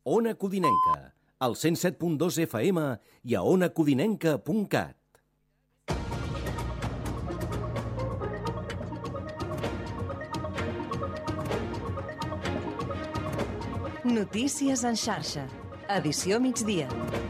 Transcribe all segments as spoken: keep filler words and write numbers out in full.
Ona Codinenca, al cent set punt dos F M i a ona codinenca punt cat. Notícies en xarxa. Edició migdia.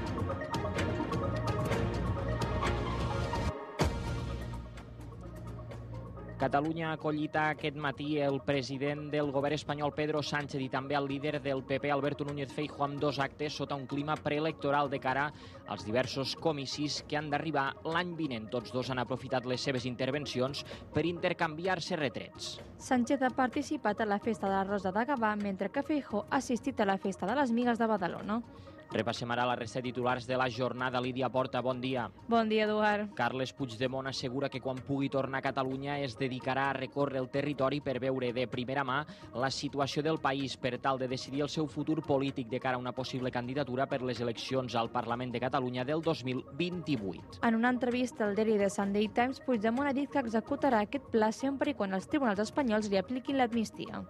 Catalunya ha acollit aquest matí el president del govern espanyol Pedro Sánchez i també el líder del P P Alberto Núñez Feijóo amb dos actes sota un clima preelectoral de cara als diversos comicis que han d'arribar l'any vinent. Tots dos han aprofitat les seves intervencions per intercanviar-se retrets. Sánchez ha participat a la festa de la Rosa de Gavà, mentre que Feijóo ha assistit a la festa de les Migues de Badalona. Repassem ara la resta de titulars de la jornada. Lídia Porta, bon dia. Bon dia, Eduard. Carles Puigdemont assegura que quan pugui tornar a Catalunya es dedicarà a recórrer el territori per veure de primera mà la situació del país per tal de decidir el seu futur polític de cara a una possible candidatura per les eleccions al Parlament de Catalunya del dos mil vint-i-vuit. En una entrevista al diari The Sunday Times, Puigdemont ha dit que executarà aquest pla sempre i quan els tribunals espanyols li apliquin l'amnistia.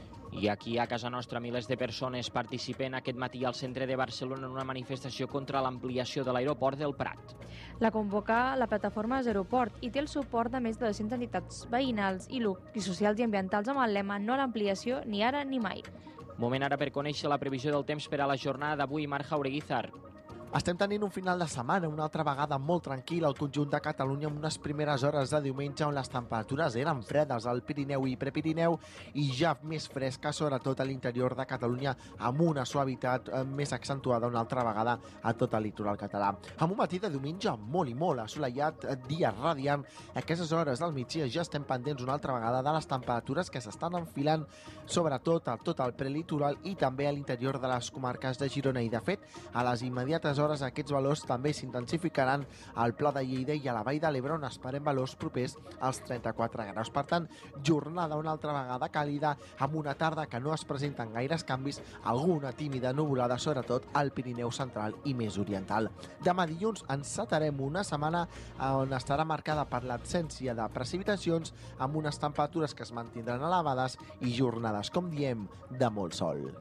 I aquí, a casa nostra, milers de persones participen aquest matí al centre de Barcelona en una manifestació contra l'ampliació de l'aeroport del Prat. La convoca la plataforma Aeroport i té el suport de més de dues-centes entitats veïnals i, i socials i ambientals amb el lema "No a l'ampliació, ni ara ni mai". Moment ara per conèixer la previsió del temps per a la jornada d'avui. Marc Jaureguizar. Estem tenint un final de setmana, una altra vegada molt tranquil al conjunt de Catalunya amb unes primeres hores de diumenge on les temperatures eren fredes al Pirineu i Prepirineu i ja més fresca, sobretot a l'interior de Catalunya, amb una suavitat més accentuada una altra vegada a tot el litoral català. Amb un matí de diumenge molt i molt assolellat, dia radiant, a aquestes hores del migdia ja estem pendents una altra vegada de les temperatures que s'estan enfilant sobretot a tot el prelitoral i també a l'interior de les comarques de Girona i, de fet, a les immediates hores aquests valors també s'intensificaran al Pla de Lleida i a la Vall de l'Ebre, on esperem valors propers als trenta-quatre graus. Per tant, jornada una altra vegada càlida, amb una tarda que no es presenten gaires canvis, alguna tímida nuvolada, sobretot al Pirineu central i més oriental. Demà dilluns encetarem una setmana on estarà marcada per l'absència de precipitacions, amb unes temperatures que es mantindran elevades i jornades, com diem, de molt sol.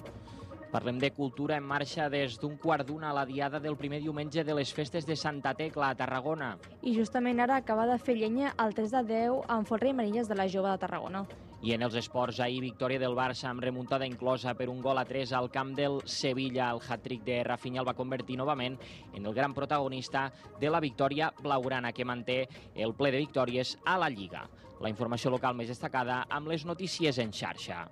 Parlem de cultura en marxa des d'un quart d'una a la diada del primer diumenge de les festes de Santa Tecla, a Tarragona. I justament ara acaba de fer llenya el tres de deu amb Folre i Manilles de la Jove de Tarragona. I en els esports, ahir victòria del Barça amb remuntada inclosa per un gol a tres al camp del Sevilla. El hat-trick de Rafinha el va convertir novament en el gran protagonista de la victòria blaugrana, que manté el ple de victòries a la Lliga. La informació local més destacada amb les notícies en xarxa.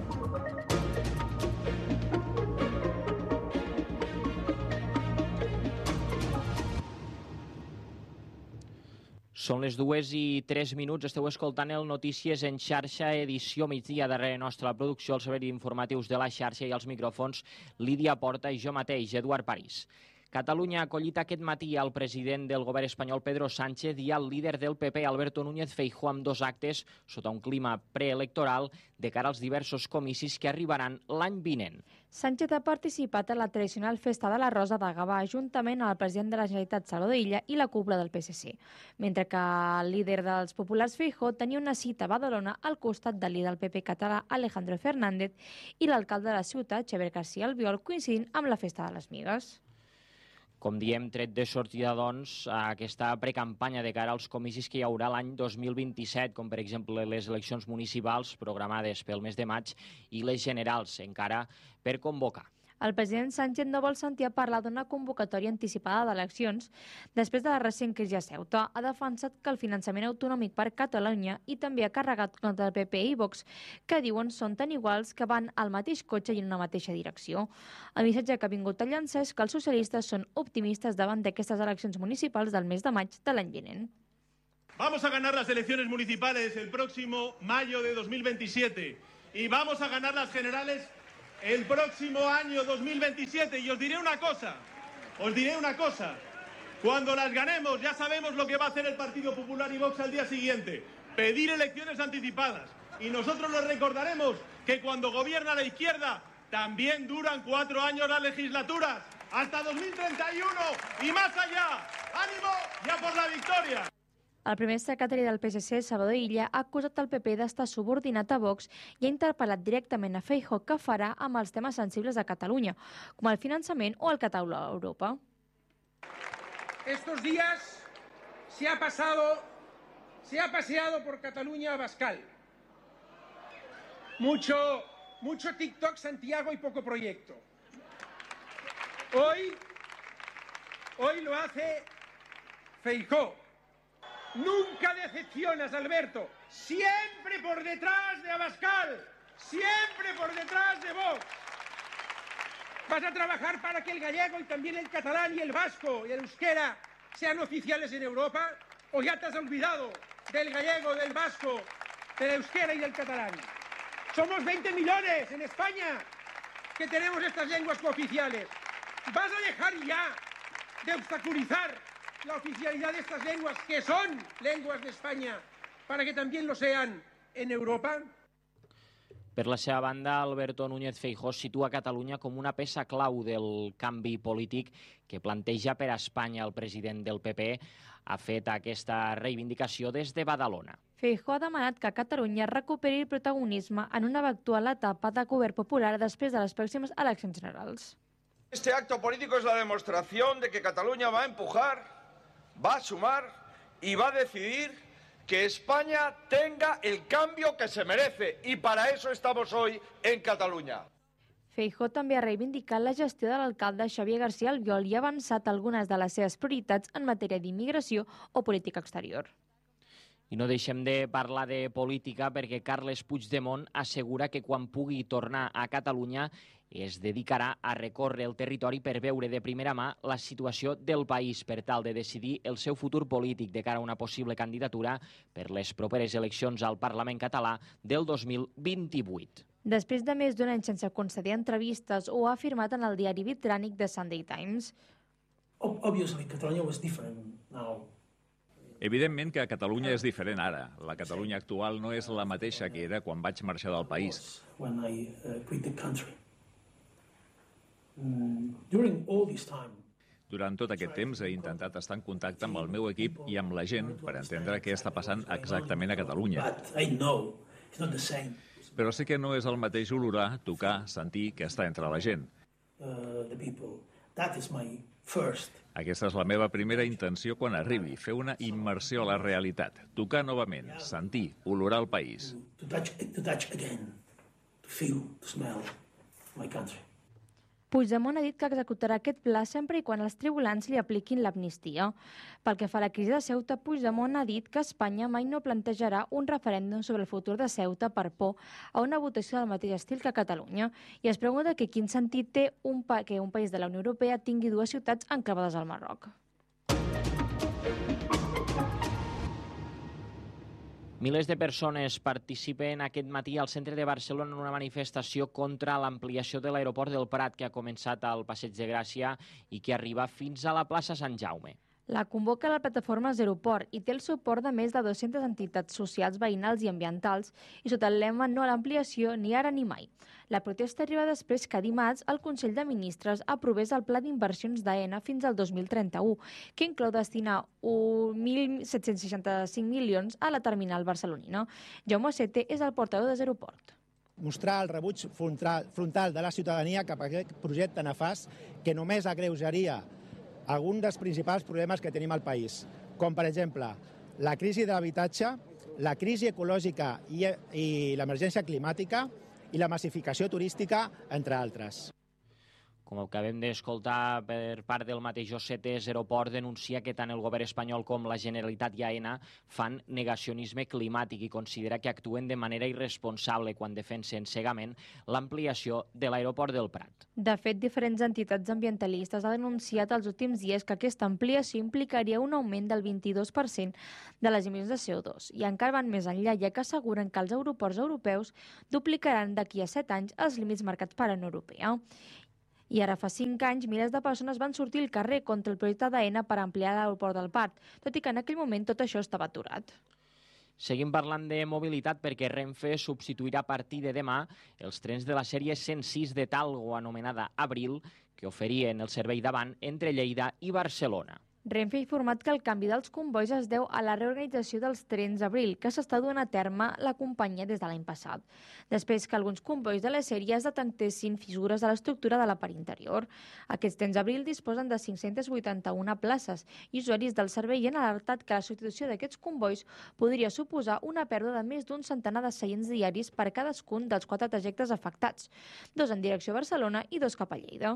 Són les dues i tres minuts, esteu escoltant el Notícies en xarxa, edició migdia. Darrere nostra la producció, els serveis informatius de la xarxa i els micròfons, Lídia Porta i jo mateix, Eduard París. Catalunya ha acollit aquest matí al president del govern espanyol Pedro Sánchez i al líder del P P Alberto Núñez Feijóo amb dos actes sota un clima preelectoral de cara als diversos comicis que arribaran l'any vinent. Sánchez ha participat a la tradicional festa de la Rosa de Gavà juntament amb el president de la Generalitat Salvador Illa i la cúpula del P S C, mentre que el líder dels populars Feijóo tenia una cita a Badalona al costat del líder del P P català Alejandro Fernández i l'alcalde de la ciutat, Xavier García Albiol, coincidint amb la festa de les Migues. Com diem, tret de sortida, doncs, a aquesta precampanya de cara als comicis que hi haurà l'any dos mil vint-i-set, com per exemple les eleccions municipals programades pel mes de maig i les generals encara per convocar. El president Sánchez no vol sentir a parlar d'una convocatòria anticipada d'eleccions després de la recent crisi a Ceuta. Ha defensat que el finançament autonòmic per Catalunya i també ha carregat contra el P P i Vox, que diuen són tan iguals que van al mateix cotxe i en una mateixa direcció. El missatge que ha vingut a llançar és que els socialistes són optimistes davant d'aquestes eleccions municipals del mes de maig de l'any vinent. Vamos a ganar las elecciones municipales el próximo mayo de dos mil veintisiete y vamos a ganar las generales el próximo año dos mil veintisiete, y os diré una cosa, os diré una cosa, cuando las ganemos ya sabemos lo que va a hacer el Partido Popular y Vox al día siguiente, pedir elecciones anticipadas, y nosotros les recordaremos que cuando gobierna la izquierda también duran cuatro años las legislaturas, hasta dos mil treinta y uno y más allá. ¡Ánimo y a por la victoria! El primer secretari del P S C, Salvador Illa, ha acusat el P P d'estar subordinat a Vox i ha interpel·lat directament a Feijóo què farà amb els temes sensibles de Catalunya, com el finançament o el català a Europa. Estos días se ha pasado, se ha paseado por Cataluña Abascal. Mucho, mucho TikTok, Santiago y poco proyecto. Hoy, hoy lo hace Feijóo. Nunca decepcionas, Alberto. Siempre por detrás de Abascal. Siempre por detrás de Vox. ¿Vas a trabajar para que el gallego y también el catalán y el vasco y el euskera sean oficiales en Europa? ¿O ya te has olvidado del gallego, del vasco, del euskera y del catalán? Somos veinte millones en España que tenemos estas lenguas cooficiales. ¿Vas a dejar ya de obstaculizar la oficialidad de estas lenguas, que son lenguas de España, para que también lo sean en Europa? Per la seva banda, Alberto Núñez Feijóo situa Catalunya com una peça clau del canvi polític que planteja per a Espanya el president del P P. Ha fet aquesta reivindicació des de Badalona. Feijóo ha demanat que Catalunya recuperi el protagonisme en una eventual etapa de govern popular després de les pròximes eleccions generals. Este acto político es la demostración de que Cataluña va a empujar, va a sumar y va a decidir que España tenga el cambio que se merece. Y para eso estamos hoy en Catalunya. Feijóo també ha reivindicat la gestió de l'alcalde Xavier García Albiol i ha avançat algunes de les seves prioritats en matèria d'immigració o política exterior. I no deixem de parlar de política perquè Carles Puigdemont assegura que quan pugui tornar a Catalunya es dedicarà a recórrer el territori per veure de primera mà la situació del país per tal de decidir el seu futur polític de cara a una possible candidatura per les properes eleccions al Parlament català del dos mil vint-i-vuit. Després de més d'un any sense concedir entrevistes, ho ha afirmat en el diari britànic The Sunday Times. Obviously, Catalunya was different now. Evidentment que Catalunya és diferent ara. La Catalunya actual no és la mateixa que era quan vaig marxar del país. When I uh, quit the country. Mm, during all this time, Durant tot aquest temps he intentat estar en contacte amb el meu equip i amb la gent per entendre què està passant exactament a Catalunya. but I know it's not the same. Però sé que no és el mateix olorar, tocar, sentir que està entre la gent. Uh, the people. That is my first. Aquesta és la meva primera intenció quan arribi, fer una immersió a la realitat, tocar novament, sentir, olorar el país. To touch, to touch again, to feel, to smell my country. Puigdemont ha dit que executarà aquest pla sempre i quan els tribunals li apliquin l'amnistia. Pel que fa a la crisi de Ceuta, Puigdemont ha dit que Espanya mai no plantejarà un referèndum sobre el futur de Ceuta per por a una votació del mateix estil que Catalunya i es pregunta que quin sentit té un pa que un país de la Unió Europea tingui dues ciutats enclavades al Marroc. Milers de persones participen aquest matí al centre de Barcelona en una manifestació contra l'ampliació de l'aeroport del Prat que ha començat al Passeig de Gràcia i que arriba fins a la plaça Sant Jaume. La convoca la plataforma Zeroport i té el suport de més de dues-centes entitats socials, veïnals i ambientals i sota el lema no a l'ampliació ni ara ni mai. La protesta arriba després que dimarts el Consell de Ministres aprovés el pla d'inversions d'AENA fins al dos mil trenta-u, que inclou destinar mil set-cents seixanta-cinc milions a la terminal barcelonina. Jaume Sete és el portaveu de Zeroport. Mostrar el rebuig frontal de la ciutadania cap a aquest projecte nefast que només agreujaria alguns dels principals problemes que tenim al país, com per exemple la crisi de l'habitatge, la crisi ecològica i, i l'emergència climàtica i la massificació turística, entre altres. Com acabem d'escoltar per part del mateix Osete, Zeroport denuncia que tant el govern espanyol com la Generalitat i AENA fan negacionisme climàtic i considera que actuen de manera irresponsable quan defensen cegament l'ampliació de l'aeroport del Prat. De fet, diferents entitats ambientalistes han denunciat els últims dies que aquesta ampliació implicaria un augment del vint-i-dos per cent de les emissions de C O dos i encara van més enllà, ja que asseguren que els aeroports europeus duplicaran d'aquí a set anys els límits marcats per la Unió Europea. I ara fa cinc anys, milers de persones van sortir al carrer contra el projecte d'AENA per ampliar l'aeroport del Prat, tot i que en aquell moment tot això estava aturat. Seguim parlant de mobilitat perquè Renfe substituirà a partir de demà els trens de la sèrie cent sis de Talgo, anomenada Abril, que oferien el servei d'avant entre Lleida i Barcelona. Renfe ha informat que el canvi dels combois es deu a la reorganització dels trens Abril, que s'està duent a terme la companyia des de l'any passat, després que alguns combois de les sèries detectessin fissures a l'estructura de la part interior. Aquests trens Abril disposen de cinc-centes vuitanta-una places i usuaris del servei han alertat que la substitució d'aquests combois podria suposar una pèrdua de més d'un centenar de seients diaris per cadascun dels quatre trajectes afectats, dos en direcció a Barcelona i dos cap a Lleida.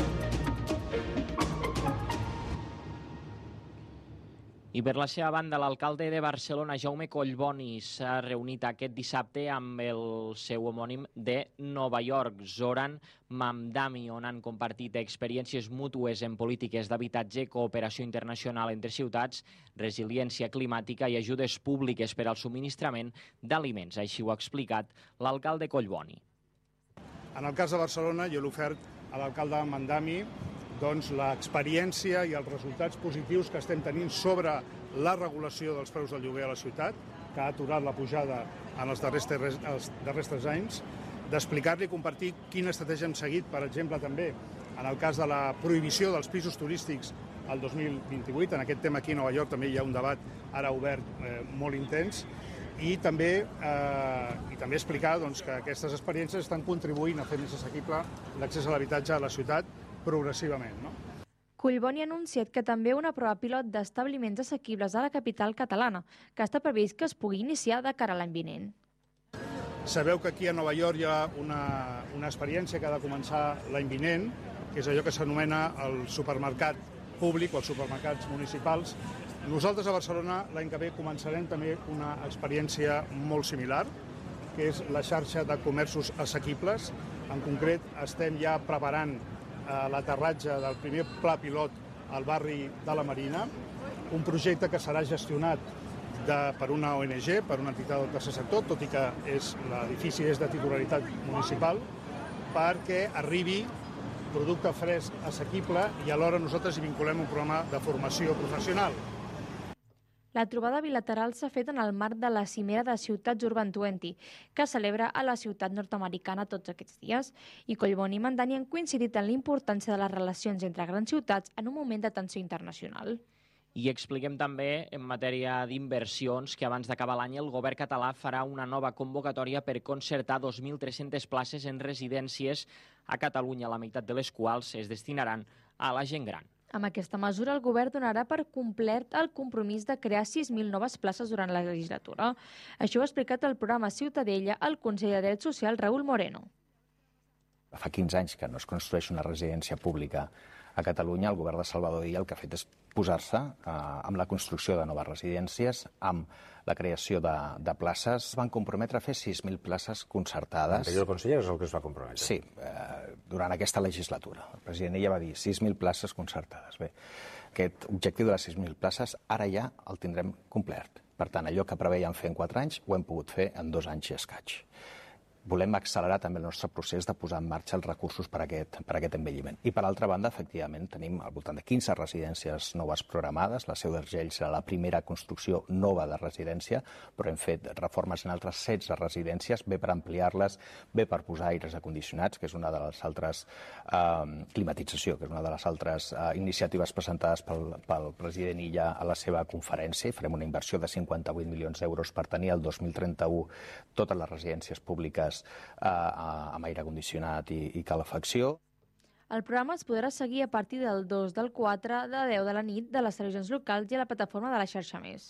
I per la seva banda, l'alcalde de Barcelona, Jaume Collboni, s'ha reunit aquest dissabte amb el seu homònim de Nova York, Zoran Mamdani, on han compartit experiències mútues en polítiques d'habitatge, cooperació internacional entre ciutats, resiliència climàtica i ajudes públiques per al subministrament d'aliments. Així ho ha explicat l'alcalde Collboni. En el cas de Barcelona, jo l'he ofert a l'alcalde Mamdani doncs l'experiència i els resultats positius que estem tenint sobre la regulació dels preus del lloguer a la ciutat, que ha aturat la pujada en els darrers, tres, els darrers tres anys, d'explicar-li i compartir quina estratègia hem seguit, per exemple, també en el cas de la prohibició dels pisos turístics el dos mil vint-i-vuit. En aquest tema aquí a Nova York també hi ha un debat ara obert eh, molt intens, i també, eh, i també explicar doncs, que aquestes experiències estan contribuint a fer més assequible l'accés a l'habitatge a la ciutat progressivament, no? Collboni ha anunciat que també una prova pilot d'establiments assequibles a la capital catalana, que està previst que es pugui iniciar de cara a l'any vinent. Sabeu que aquí a Nova York hi ha una, una experiència que ha de començar l'any vinent, que és allò que s'anomena el supermercat públic o els supermercats municipals. Nosaltres a Barcelona l'any que ve començarem també una experiència molt similar, que és la xarxa de comerços assequibles. En concret, estem ja preparant l'aterratge del primer pla pilot al barri de la Marina, un projecte que serà gestionat de, per una O N G, per una entitat del tercer sector, tot i que l'edifici és de titularitat municipal, perquè arribi producte fresc assequible i alhora nosaltres hi vinculem un programa de formació professional. La trobada bilateral s'ha fet en el marc de la cimera de Ciutats Urban vint, que es celebra a la ciutat nord-americana tots aquests dies, i Collboni i Mamdani han coincidit en la importància de les relacions entre grans ciutats en un moment de tensió internacional. I expliquem també, en matèria d'inversions, que abans d'acabar l'any el govern català farà una nova convocatòria per concertar dos mil tres-centes places en residències a Catalunya, la meitat de les quals es destinaran a la gent gran. Amb aquesta mesura, el govern donarà per complet el compromís de crear sis mil noves places durant la legislatura. Això ho ha explicat el programa Ciutadella al Consell de Drets Socials, Raúl Moreno. Fa quinze anys que no es construeix una residència pública a Catalunya. El govern de Salvador Illa el que ha fet és posar-se eh, amb la construcció de noves residències, amb la creació de, de places. Es van comprometre a fer sis mil places concertades. L'anterior conseller és el que es va comprometre. Sí, eh, durant aquesta legislatura. El president Illa va dir sis mil places concertades. Bé, aquest objectiu de les sis mil places ara ja el tindrem complert. Per tant, allò que preveiem fer en quatre anys ho hem pogut fer en dos anys i escaig. Volem accelerar també el nostre procés de posar en marxa els recursos per a aquest, per a aquest envelliment. I per altra banda, efectivament, tenim al voltant de quinze residències noves programades. La Seu d'Urgell serà la primera construcció nova de residència, però hem fet reformes en altres setze residències, bé per ampliar-les, bé per posar aires acondicionats, que és una de les altres eh, climatització, que és una de les altres eh, iniciatives presentades pel, pel president Illa a la seva conferència. Farem una inversió de cinquanta-vuit milions d'euros per tenir el dos mil trenta-u totes les residències públiques Eh, amb aire condicionat i, i calefacció. El programa es podrà seguir a partir del dos del quatre de deu de la nit de les televisions locals i a la plataforma de la xarxa Més.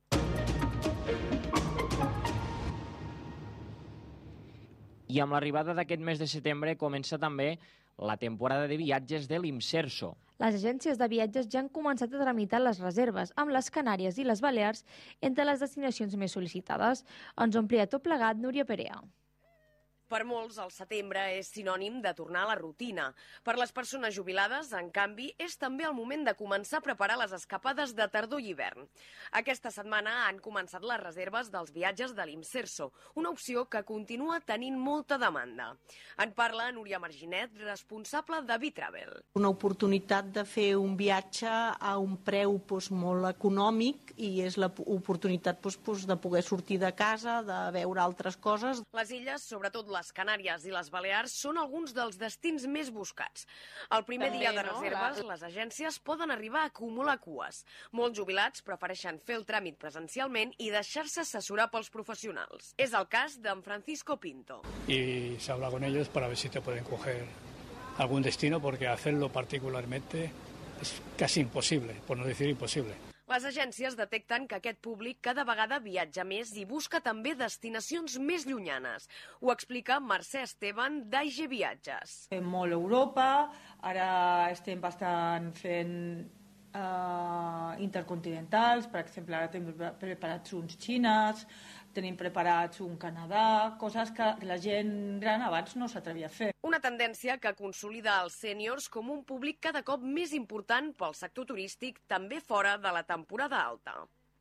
I amb l'arribada d'aquest mes de setembre comença també la temporada de viatges de l'Imserso. Les agències de viatges ja han començat a tramitar les reserves amb les Canàries i les Balears entre les destinacions més sol·licitades. Ens omplia tot plegat Núria Perea. Per molts, el setembre és sinònim de tornar a la rutina. Per les persones jubilades, en canvi, és també el moment de començar a preparar les escapades de tardor i hivern. Aquesta setmana han començat les reserves dels viatges de l'Imserso, una opció que continua tenint molta demanda. En parla Núria Marginet, responsable de Bitravel. Una oportunitat de fer un viatge a un preu doncs, molt econòmic i és l'oportunitat doncs, de poder sortir de casa, de veure altres coses. Les illes, sobretot les Canàries i les Balears són alguns dels destins més buscats. El primer També, dia de no? reserves, La- les agències poden arribar a acumular cues. Molts jubilats prefereixen fer el tràmit presencialment i deixar-se assessorar pels professionals. És el cas d'en Francisco Pinto. Y se habla con ellos para ver si te pueden coger algún destino, porque hacerlo particularmente es casi imposible, por no decir imposible. Les agències detecten que aquest públic cada vegada viatja més i busca també destinacions més llunyanes. Ho explica Mercè Esteban d'A I G Viatges. Fem molt Europa, ara estem bastant fent uh, intercontinentals, per exemple, ara tenim preparats uns xines, tenim preparats un Canadà, coses que la gent gran abans no s'atrevia a fer. Una tendència que consolida els sèniors com un públic cada cop més important pel sector turístic, també fora de la temporada alta.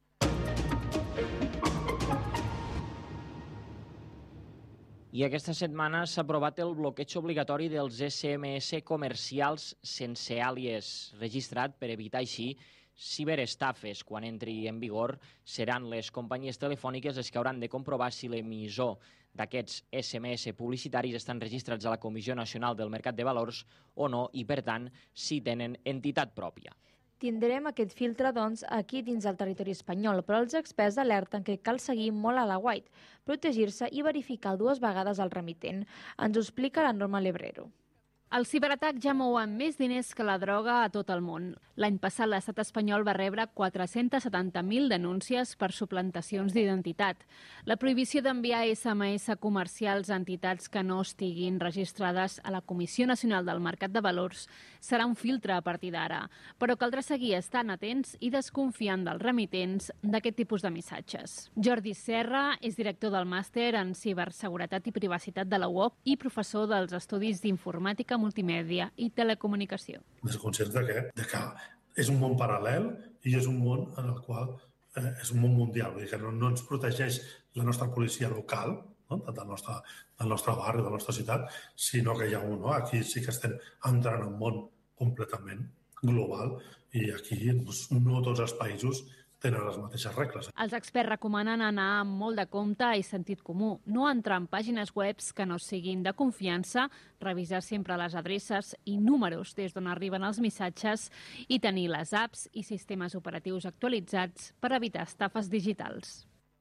I aquesta setmana s'ha aprovat el bloqueig obligatori dels esse eme esse comercials sense àlies registrat per evitar així ciberestafes. Quan entri en vigor, seran les companyies telefòniques les que hauran de comprovar si l'emissor d'aquests esse eme esse publicitaris estan registrats a la Comissió Nacional del Mercat de Valors o no i, per tant, si tenen entitat pròpia. Tindrem aquest filtre, doncs, aquí dins del territori espanyol, però els experts alerten que cal seguir molt a la guait, protegir-se i verificar dues vegades el remitent. Ens ho explica la Norma Lebrero. Els ciberatacs ja mouen més diners que la droga a tot el món. L'any passat l'estat espanyol va rebre quatre-cents setanta mil denúncies per suplantacions d'identitat. La prohibició d'enviar esse eme esse comercials a entitats que no estiguin registrades a la Comissió Nacional del Mercat de Valors serà un filtre a partir d'ara, però caldrà seguir estant atents i desconfiant dels remitents d'aquest tipus de missatges. Jordi Serra és director del màster en ciberseguretat i privacitat de la U O C i professor dels estudis d'informàtica, multimèdia i telecomunicació. Des conscients de que, de que és un món paral·lel i és un món en el qual eh, és un món mundial, vull dir que no, no ens protegeix la nostra policia local, no? del, nostre, del nostre barri, de la nostra ciutat, sinó que hi ha un, no? Aquí sí que estem entrant en un món completament global i aquí doncs, no tots els països tenen les mateixes regles. Els experts recomanen anar amb molt de compte i sentit comú, no entrar en pàgines webs que no siguin de confiança, revisar sempre les adreces i números des d'on arriben els missatges i tenir les apps i sistemes operatius actualitzats per evitar estafes digitals.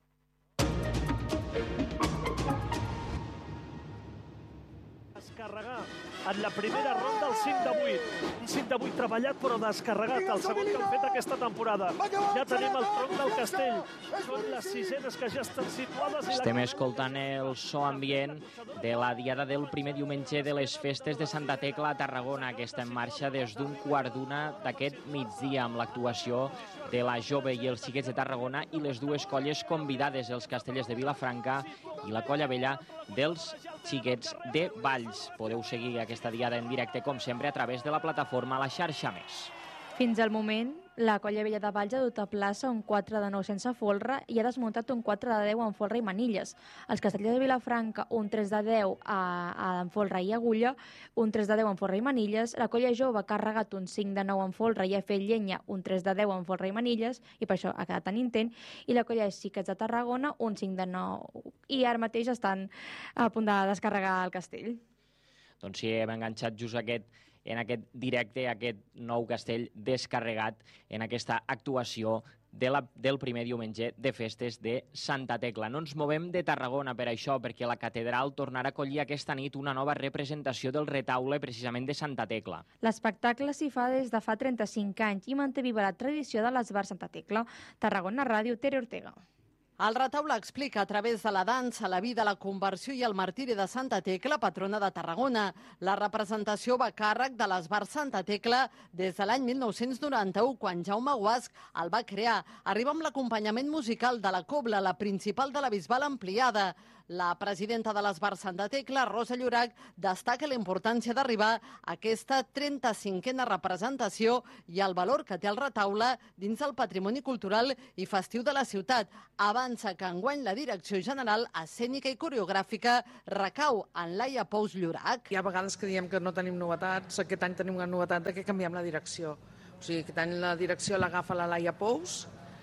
Descarregar en la primera ronda el cinc de vuit. Un cinc de vuit treballat però descarregat, el segon que han fet aquesta temporada. Ja tenim el tronc del castell. Són les sisenes que ja estan situades. Estem escoltant el so ambient de la diada del primer diumenge de les festes de Santa Tecla a Tarragona, que està en marxa des d'un quart d'una d'aquest migdia amb l'actuació de la Jove i els Xiquets de Tarragona i les dues colles convidades, els Castellers de Vilafranca i la Colla Vella dels Xiquets de Valls. Podeu seguir aquesta diada en directe, com sempre, a través de la plataforma La Xarxa Més. Fins al moment, la Colla Vella de Valls ha dut a plaça un quatre de nou sense folre i ha desmuntat un quatre de deu amb folre i manilles. Els Castellers de Vilafranca, un tres de deu amb folre i agulla, un tres de deu amb folre i manilles. La Colla Jove ha carregat un cinc de nou amb folre i ha fet llenya, un tres de deu amb folre i manilles, i per això ha quedat tan intent. I la Colla Xiquets de Tarragona, un cinc de nou, i ara mateix estan a punt de descarregar el castell. Doncs sí, hem enganxat just aquest en aquest directe, aquest nou castell descarregat en aquesta actuació de la, del primer diumenge de festes de Santa Tecla. No ens movem de Tarragona per això, perquè la catedral tornarà a acollir aquesta nit una nova representació del retaule precisament de Santa Tecla. L'espectacle s'hi fa des de fa trenta-cinc anys i manté viva la tradició de l'esbar Santa Tecla. Tarragona Ràdio, Tere Ortega. El retaule explica a través de la dansa la vida, la conversió i el martiri de Santa Tecla, patrona de Tarragona. La representació va a càrrec de l'esbar Santa Tecla des de l'any mil nou-cents noranta-u, quan Jaume Guasch el va crear. Arriba amb l'acompanyament musical de la Cobla, la principal de la Bisbal ampliada. La presidenta de l'esbar Santa Tecla, Rosa Llorach, destaca la importància d'arribar a aquesta trenta-cinquena representació i el valor que té el retaule dins el patrimoni cultural i festiu de la ciutat. Avança que enguany la direcció general escènica i coreogràfica recau en Laia Pous Llorach. Hi ha vegades que diem que no tenim novetats, aquest any tenim una novetat de que canviem la direcció. O sigui, aquest any la direcció l'agafa la Laia Pous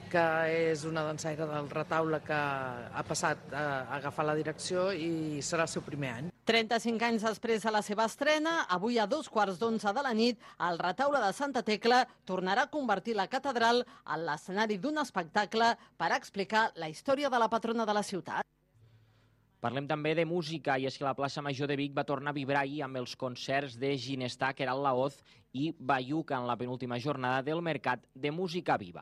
que és una dansaire del retaule que ha passat a agafar la direcció i serà el seu primer any. trenta-cinc anys després de la seva estrena, avui a dos quarts d'onze de la nit, el retaule de Santa Tecla tornarà a convertir la catedral en l'escenari d'un espectacle per explicar la història de la patrona de la ciutat. Parlem també de música, i és que la plaça Major de Vic va tornar a vibrar ahir amb els concerts de Ginestar, Queralt Laoz i Bayuca en la penúltima jornada del Mercat de Música Viva.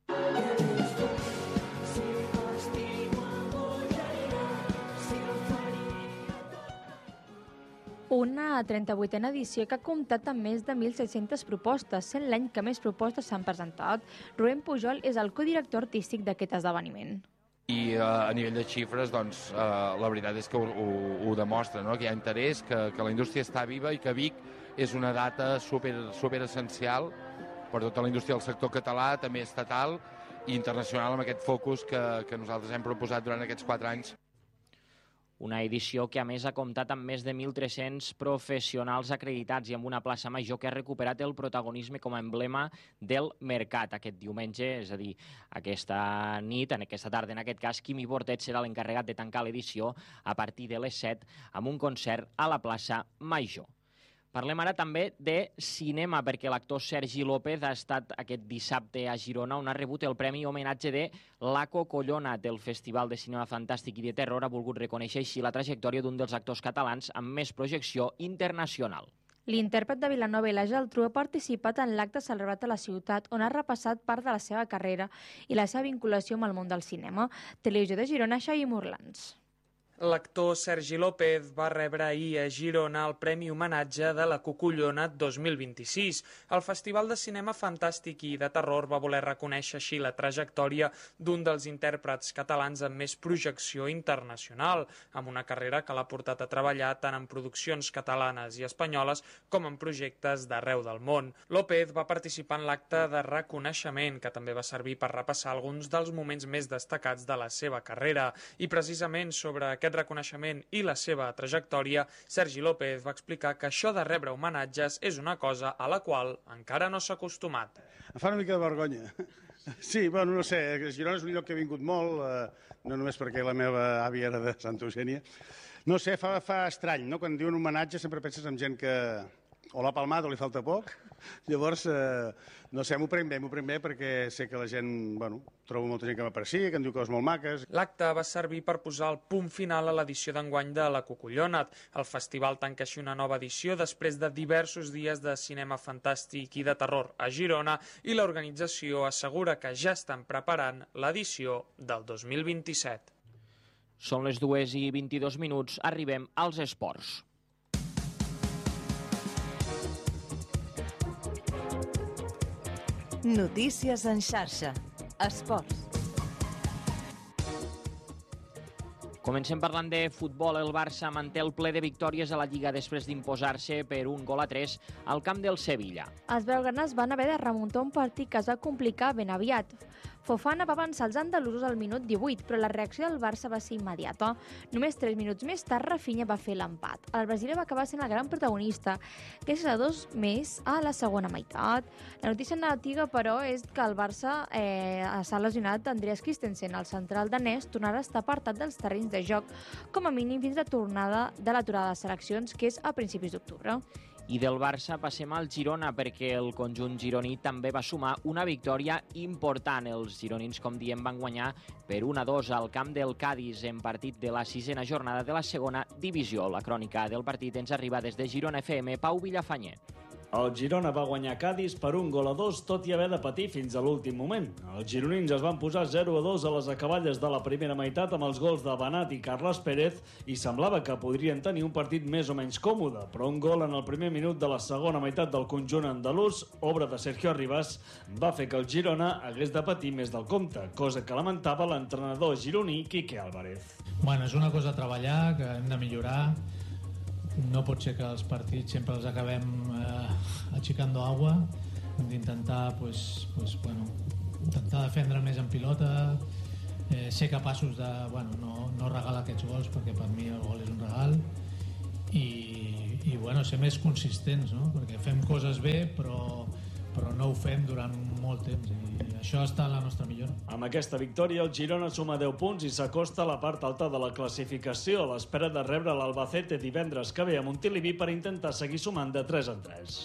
Una trenta-vuitena edició que ha comptat amb més de mil set-centes propostes, sent l'any que més propostes s'han presentat. Rubén Pujol és el codirector artístic d'aquest esdeveniment. I eh, a nivell de xifres, doncs, eh, la veritat és que ho, ho, ho demostra, no? Que hi ha interès, que, que la indústria està viva i que Vic és una data super, super essencial per tota la indústria del sector català, també estatal i internacional, amb aquest focus que, que nosaltres hem proposat durant aquests quatre anys. Una edició que, a més, ha comptat amb més de mil tres-cents professionals acreditats i amb una plaça major que ha recuperat el protagonisme com a emblema del mercat aquest diumenge, és a dir, aquesta nit, en aquesta tarda, en aquest cas, Quimi Bortet serà l'encarregat de tancar l'edició a partir de les set amb un concert a la plaça Major. Parlem ara també de cinema, perquè l'actor Sergi López ha estat aquest dissabte a Girona, on ha rebut el Premi Homenatge de Laco Collona del Festival de Cinema Fantàstic i de Terror. Ha volgut reconèixer així la trajectòria d'un dels actors catalans amb més projecció internacional. L'intèrpret de Vilanova i la Geltrú ha participat en l'acte celebrat a la ciutat, on ha repassat part de la seva carrera i la seva vinculació amb el món del cinema. Televisió de Girona, Xavi Morlans. L'actor Sergi López va rebre ahir a Girona el Premi Homenatge de la Cucullona dos mil vint-i-sis. El Festival de Cinema Fantàstic i de Terror va voler reconèixer així la trajectòria d'un dels intèrprets catalans amb més projecció internacional, amb una carrera que l'ha portat a treballar tant en produccions catalanes i espanyoles com en projectes d'arreu del món. López va participar en l'acte de reconeixement, que també va servir per repassar alguns dels moments més destacats de la seva carrera. I precisament sobre aquest reconeixement i la seva trajectòria, Sergi López va explicar que això de rebre homenatges és una cosa a la qual encara no s'ha acostumat. Em fa una mica de vergonya. Sí, bueno, no sé, Girona és un lloc que he vingut molt, eh, no només perquè la meva àvia era de Santa Eugènia. No sé, fa, fa estrany, no? Quan diuen homenatge sempre penses en gent que o l'ha palmat o li falta poc. Llavors, eh, no sé, m'ho prenc bé, m'ho prenc bé perquè sé que la gent, bueno, trobo molta gent que m'aprecia, que em diu coses molt maques. L'acte va servir per posar el punt final a l'edició d'enguany de la Cucullona. El festival tanca així una nova edició després de diversos dies de cinema fantàstic i de terror a Girona, i l'organització assegura que ja estan preparant l'edició del dos mil vint-i-set. Són les dues i vint-i-dos minuts, arribem als esports. Notícies en xarxa. Esports. Comencem parlant de futbol. El Barça manté el ple de victòries a la Lliga després d'imposar-se per un gol a tres al camp del Sevilla. Els blaugranes van haver de remuntar un partit que es va complicar ben aviat. Fofana va avançar els andalusos al minut divuit, però la reacció del Barça va ser immediata. Només tres minuts més tard, Rafinha va fer l'empat. El brasiler va acabar sent el gran protagonista, gràcies a dos més a la segona meitat. La notícia negativa, però, és que el Barça eh, s'ha lesionat Andreas Christensen. El central danès tornarà a estar apartat dels terrenys de joc, com a mínim fins a la tornada de l'aturada de seleccions, que és a principis d'octubre. I del Barça passem al Girona, perquè el conjunt gironí també va sumar una victòria important. Els gironins, com diem, van guanyar per un a dos al camp del Cádiz en partit de la sisena jornada de la segona divisió. La crònica del partit ens arriba des de Girona F M, Pau Villafanyer. El Girona va guanyar Cádiz per un gol a dos, tot i haver de patir fins a l'últim moment. Els gironins es van posar zero a dos a les acaballes de la primera meitat amb els gols de Banat i Carles Pérez i semblava que podrien tenir un partit més o menys còmode, però un gol en el primer minut de la segona meitat del conjunt andalús, obra de Sergio Arribas, va fer que el Girona hagués de patir més del compte, cosa que lamentava l'entrenador gironí Quique Álvarez. Bueno, és una cosa a treballar, que hem de millorar. No pot ser que els partits sempre els acabem eh, achicando agua. Hem d'intentar pues, pues, bueno, intentar defendre més en pilota, eh, ser capaços de bueno, no, no regalar aquests gols, perquè per mi el gol és un regal, i, i bueno, ser més consistents, no? Perquè fem coses bé, però, però no ho fem durant molt temps i això està en la nostra millora. Amb aquesta victòria, el Girona suma deu punts i s'acosta a la part alta de la classificació, a l'espera de rebre l'Albacete divendres que ve a Montilivi per intentar seguir sumant de tres en tres.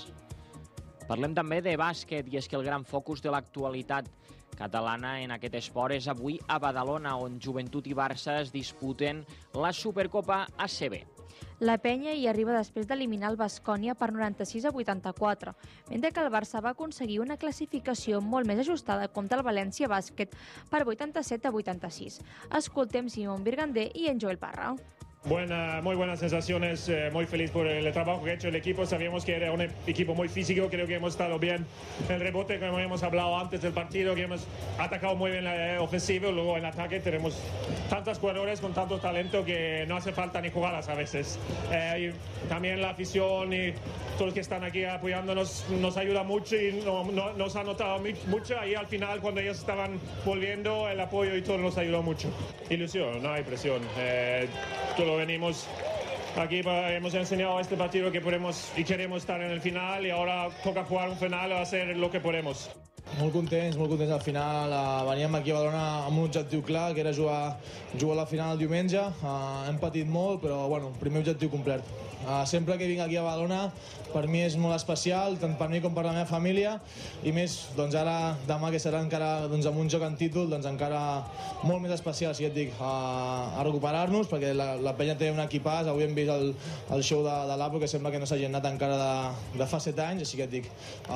Parlem també de bàsquet, i és que el gran focus de l'actualitat catalana en aquest esport és avui a Badalona, on Joventut i Barça es disputen la Supercopa A C B. La penya hi arriba després d'eliminar el Baskonia per noranta-sis a vuitanta-quatre, mentre que el Barça va aconseguir una classificació molt més ajustada contra el València Bàsquet per vuitanta-set a vuitanta-sis. Escoltem Simón Virgander i en Joel Parra. Buena, muy buenas sensaciones, eh, muy feliz por el trabajo que ha hecho el equipo. Sabíamos que era un equipo muy físico, creo que hemos estado bien en el rebote, como hemos hablado antes del partido, que hemos atacado muy bien la ofensiva, luego en ataque tenemos tantos jugadores con tanto talento que no hace falta ni jugadas a veces. Eh, y también la afición y todos los que están aquí apoyándonos nos ayuda mucho y no, no, nos ha notado mucho. Ahí al final, cuando ellos estaban volviendo, el apoyo y todo nos ayudó mucho. Ilusión, no hay presión. Eh, todo venimos aquí, hemos enseñado a este partido que podemos y queremos estar en el final y ahora toca jugar un final a hacer lo que podemos. Molt contents, molt contents al final. Uh, veníem aquí a Badalona amb un objectiu clar, que era jugar, jugar la final el diumenge. Uh, hem patit molt, però bueno, primer objectiu complet. Uh, sempre que vinc aquí a Badalona, per mi és molt especial, tant per mi com per la meva família, i més doncs ara, demà que serà encara doncs, amb un joc en títol, doncs encara molt més especial, si et dic, uh, a recuperar-nos, perquè la, la penya té un equipàs. Avui hem vist el, el show de, de l'Apo, que sembla que no s'hagi anat encara de, de fa set anys, així que et dic,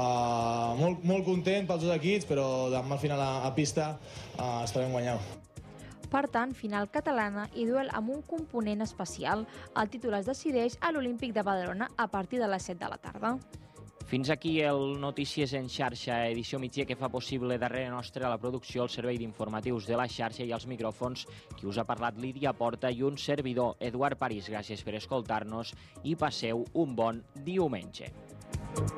uh, molt, molt content pels dos equips, però demà al final a, a pista uh, estarem guanyant. Per tant, final catalana i duel amb un component especial. El títol es decideix a l'Olímpic de Badalona a partir de les set de la tarda. Fins aquí el Notícies en xarxa, edició migdia que fa possible darrere nostra la producció, el servei d'informatius de la xarxa i els micròfons, qui us ha parlat Lídia Porta i un servidor, Eduard París. Gràcies per escoltar-nos i passeu un bon diumenge.